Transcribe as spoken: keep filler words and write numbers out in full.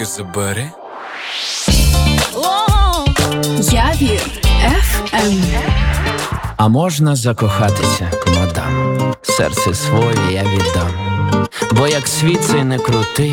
забери. Явір еф ем. А можна закохатися, мадам? Серце своє я віддам. Бо як світ цей не крутий,